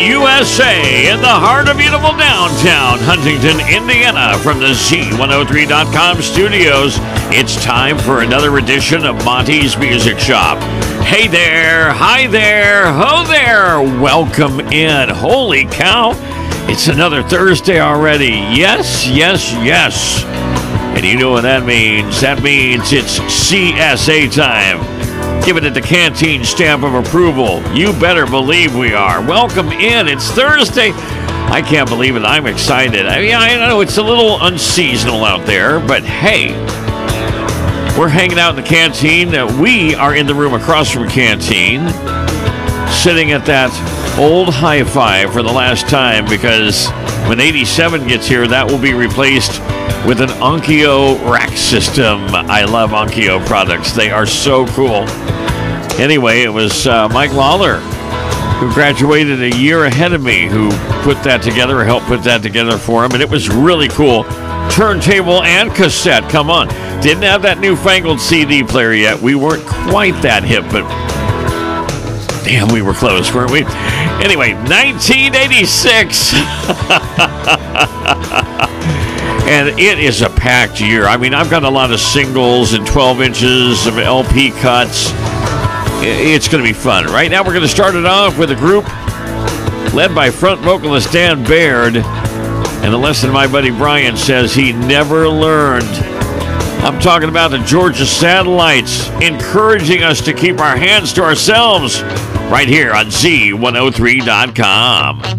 USA, in the heart of beautiful downtown Huntington, Indiana, from the Z103.com studios. It's time for another edition of Monty's Music Shop. Hey there, hi there, ho there, welcome in. Holy cow, it's another Thursday already. Yes, yes, yes. And you know what that means. That means it's CSA time. Giving it the Canteen stamp of approval. You better believe we are. Welcome in. It's Thursday. I can't believe it. I'm excited. I mean, I know it's a little unseasonal out there, but hey, we're hanging out in the Canteen. We are in the room across from Canteen, sitting at that old hi-fi for the last time, because when 87 gets here, that will be replaced with an Onkyo rack system. I love Onkyo products. They are so cool. Anyway, it was Mike Lawler, who graduated a year ahead of me, who put that together, or helped put that together for him, and it was really cool. Turntable and cassette, come on. Didn't have that newfangled CD player yet. We weren't quite that hip, but damn, we were close, weren't we? Anyway, 1986. And it is a packed year. I mean, I've got a lot of singles and 12 inches of LP cuts. It's going to be fun. Right now, we're going to start it off with a group led by front vocalist Dan Baird. And the lesson my buddy Brian says he never learned. I'm talking about the Georgia Satellites, encouraging us to keep our hands to ourselves right here on Z103.com.